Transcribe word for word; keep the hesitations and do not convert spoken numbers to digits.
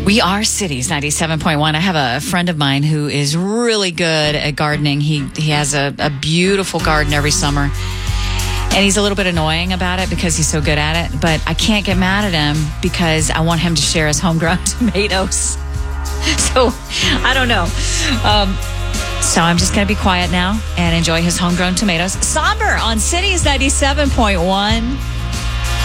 We are Cities ninety-seven point one. I have a friend of mine who is really good at gardening. He he has a, a beautiful garden every summer. And he's a little bit annoying about it because he's so good at it. But I can't get mad at him because I want him to share his homegrown tomatoes. So, I don't know. Um, so I'm just going to be quiet now and enjoy his homegrown tomatoes. Somber on Cities ninety-seven point one.